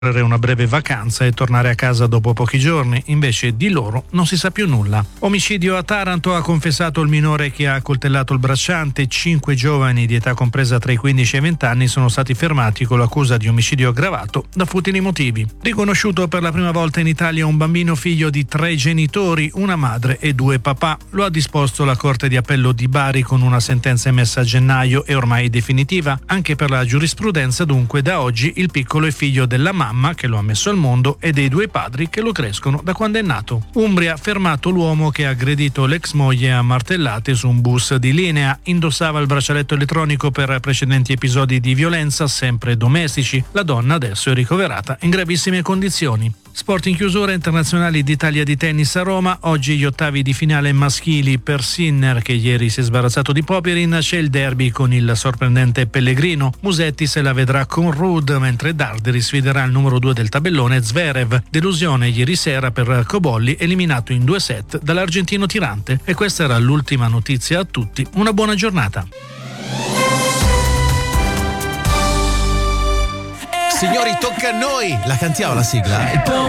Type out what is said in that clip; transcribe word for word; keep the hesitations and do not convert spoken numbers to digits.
una breve vacanza e tornare a casa dopo pochi giorni. Invece di loro non si sa più nulla. Omicidio a Taranto, ha confessato il minore che ha accoltellato il bracciante. Cinque giovani di età compresa tra i quindici e i venti anni sono stati fermati con l'accusa di omicidio aggravato da futili motivi. Riconosciuto per la prima volta in Italia un bambino figlio di tre genitori, una madre e due papà. Lo ha disposto la Corte di Appello di Bari con una sentenza emessa a gennaio e ormai definitiva. Anche per la giurisprudenza, dunque, da oggi il piccolo è figlio della mamma che lo ha messo al mondo e dei due padri che lo crescono da quando è nato. Umbria, fermato l'uomo che ha aggredito l'ex moglie a martellate su un bus di linea. Indossava il braccialetto elettronico per precedenti episodi di violenza, sempre domestici. La donna adesso è ricoverata in gravissime condizioni. Sport in chiusura, internazionali d'Italia di tennis a Roma. Oggi gli ottavi di finale maschili per Sinner, che ieri si è sbarazzato di Popyrin. C'è il derby con il sorprendente Pellegrino. Musetti se la vedrà con Ruud, mentre Darderi sfiderà il numero due del tabellone Zverev. Delusione ieri sera per Cobolli, eliminato in due set dall'argentino tirante. E questa era l'ultima notizia a tutti. Una buona giornata. Signori, tocca a noi. La cantiamo la sigla?